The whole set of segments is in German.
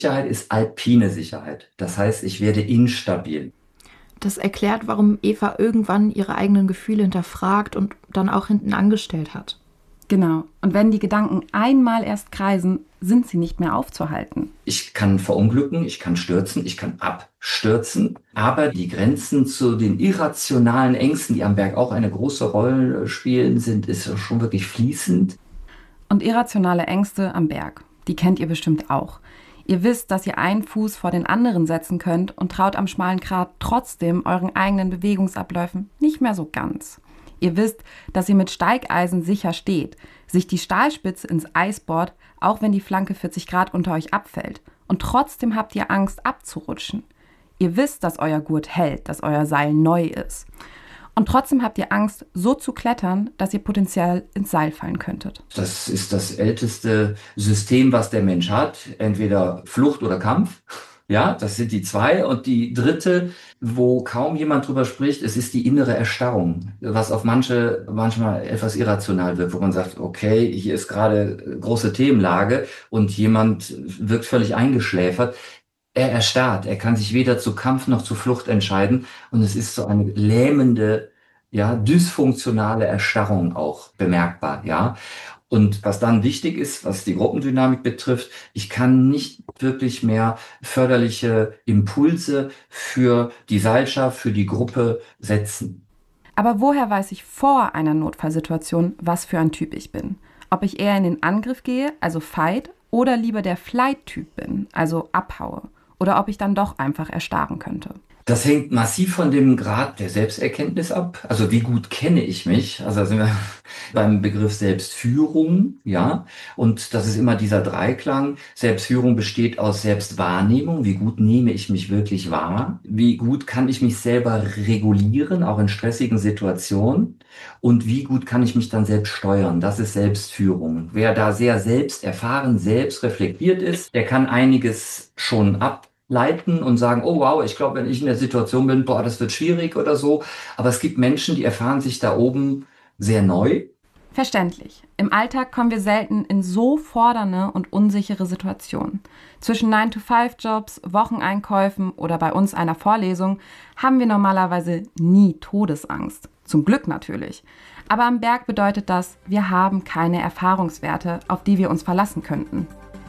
Sicherheit ist alpine Sicherheit. Das heißt, ich werde instabil. Das erklärt, warum Eva irgendwann ihre eigenen Gefühle hinterfragt und dann auch hinten angestellt hat. Genau. Und wenn die Gedanken einmal erst kreisen, sind sie nicht mehr aufzuhalten. Ich kann verunglücken, ich kann stürzen, ich kann abstürzen. Aber die Grenzen zu den irrationalen Ängsten, die am Berg auch eine große Rolle spielen, ist schon wirklich fließend. Und irrationale Ängste am Berg, die kennt ihr bestimmt auch. Ihr wisst, dass ihr einen Fuß vor den anderen setzen könnt und traut am schmalen Grat trotzdem euren eigenen Bewegungsabläufen nicht mehr so ganz. Ihr wisst, dass ihr mit Steigeisen sicher steht, sich die Stahlspitze ins Eis bohrt, auch wenn die Flanke 40 Grad unter euch abfällt. Und trotzdem habt ihr Angst abzurutschen. Ihr wisst, dass euer Gurt hält, dass euer Seil neu ist. Und trotzdem habt ihr Angst, so zu klettern, dass ihr potenziell ins Seil fallen könntet. Das ist das älteste System, was der Mensch hat. Entweder Flucht oder Kampf. Ja, das sind die zwei. Und die dritte, wo kaum jemand drüber spricht, es ist die innere Erstarrung, was auf manchmal etwas irrational wird, wo man sagt, okay, hier ist gerade große Themenlage und jemand wirkt völlig eingeschläfert. Er erstarrt, er kann sich weder zu Kampf noch zu Flucht entscheiden und es ist so eine lähmende, ja, dysfunktionale Erstarrung auch bemerkbar, ja. Und was dann wichtig ist, was die Gruppendynamik betrifft, ich kann nicht wirklich mehr förderliche Impulse für die Seilschaft, für die Gruppe setzen. Aber woher weiß ich vor einer Notfallsituation, was für ein Typ ich bin? Ob ich eher in den Angriff gehe, also Fight, oder lieber der Flight-Typ bin, also abhaue? Oder ob ich dann doch einfach erstarren könnte? Das hängt massiv von dem Grad der Selbsterkenntnis ab. Also wie gut kenne ich mich? Also da sind wir beim Begriff Selbstführung, ja. Und das ist immer dieser Dreiklang. Selbstführung besteht aus Selbstwahrnehmung. Wie gut nehme ich mich wirklich wahr? Wie gut kann ich mich selber regulieren, auch in stressigen Situationen? Und wie gut kann ich mich dann selbst steuern? Das ist Selbstführung. Wer da sehr selbst erfahren, selbst reflektiert ist, der kann einiges schon ableiten und sagen, oh wow, ich glaube, wenn ich in der Situation bin, boah, das wird schwierig oder so. Aber es gibt Menschen, die erfahren sich da oben sehr neu. Verständlich. Im Alltag kommen wir selten in so fordernde und unsichere Situationen. Zwischen 9-to-5-Jobs, Wocheneinkäufen oder bei uns einer Vorlesung haben wir normalerweise nie Todesangst. Zum Glück natürlich. Aber am Berg bedeutet das, wir haben keine Erfahrungswerte, auf die wir uns verlassen könnten.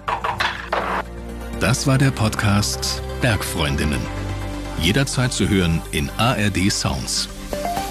Das war der Podcast Bergfreundinnen. Jederzeit zu hören in ARD Sounds.